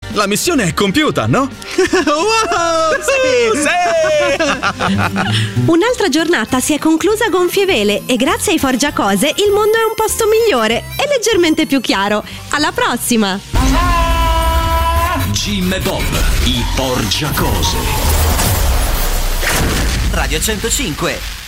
la missione è compiuta, no? Wow, sì! Un'altra giornata si è conclusa a gonfie vele e grazie ai Forgiacose il mondo è un posto migliore e leggermente più chiaro. Alla prossima! Jim e Bob, i Forgiacose. Radio 105.